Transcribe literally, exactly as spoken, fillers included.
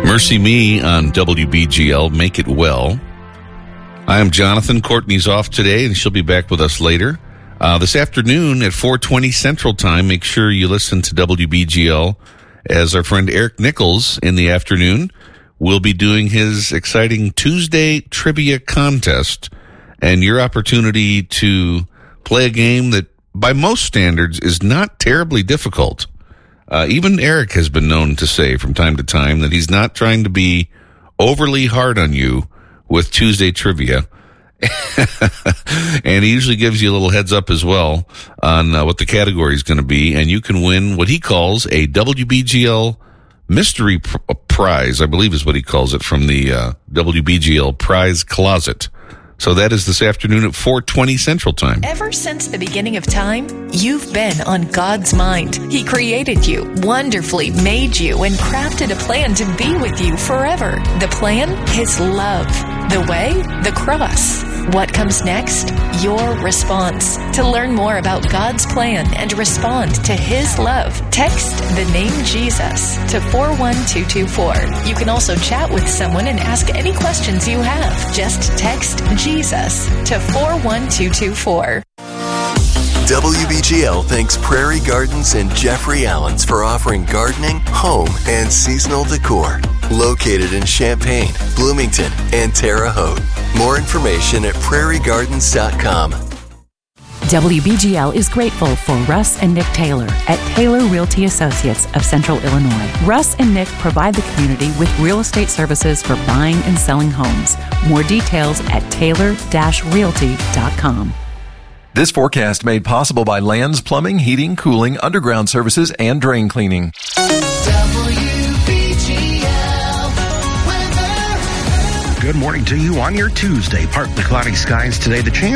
Mercy Me on W B G L, Make It Well. I am Jonathan. Courtney's off today, and she'll be back with us later. Uh, this afternoon at four twenty Central Time, make sure you listen to W B G L as our friend Eric Nichols in the afternoon will be doing his exciting Tuesday Trivia Contest, and your opportunity to play a game that, by most standards, is not terribly difficult. Uh, even Eric has been known to say from time to time that he's not trying to be overly hard on you with Tuesday trivia. And he usually gives you a little heads up as well on uh, what the category is going to be. And you can win what he calls a W B G L mystery pr- prize, I believe is what he calls it, from the uh, W B G L prize closet. So that is this afternoon at four twenty Central Time. Ever since the beginning of time, you've been on God's mind. He created you, wonderfully made you, and crafted a plan to be with you forever. The plan? His love. The way? The cross. What comes next? Your response. To learn more about God's plan and respond to His love, text the name Jesus to four one two two four. You can also chat with someone and ask any questions you have. Just text Jesus to four one two two four. W B G L thanks Prairie Gardens and Jeffrey Allen's for offering gardening, home, and seasonal decor. Located in Champaign, Bloomington, and Terre Haute. More information at prairie gardens dot com. W B G L is grateful for Russ and Nick Taylor at Taylor Realty Associates of Central Illinois. Russ and Nick provide the community with real estate services for buying and selling homes. More details at taylor dash realty dot com. This forecast made possible by Lands Plumbing, Heating, Cooling, Underground Services, and Drain Cleaning. Good morning to you on your Tuesday. Partly cloudy skies today. The chance